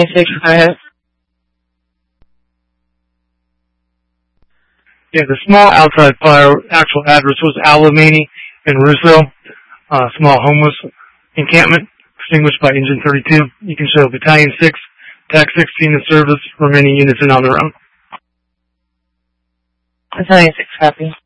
Battalion 6, go ahead. Yeah, the small outside fire actual address was Alamany and Russo, small homeless encampment, extinguished by Engine 32. You can show Battalion 6, TAC 16 in service, remaining units are on their own. Battalion 6, copy.